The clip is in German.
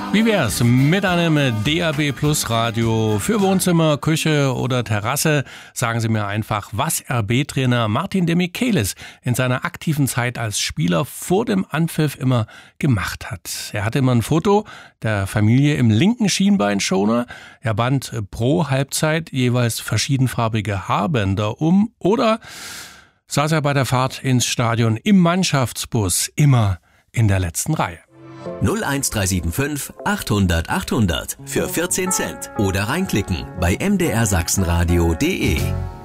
Wie wär's mit einem DAB Plus Radio für Wohnzimmer, Küche oder Terrasse? Sagen Sie mir einfach, was RB-Trainer Martin de Michelis in seiner aktiven Zeit als Spieler vor dem Anpfiff immer gemacht hat. Er hatte immer ein Foto der Familie im linken Schienbeinschoner. Er band pro Halbzeit jeweils verschiedenfarbige Haarbänder um oder saß er bei der Fahrt ins Stadion im Mannschaftsbus immer in der letzten Reihe. 01375 800 800 für 14 Cent oder reinklicken bei mdrsachsenradio.de.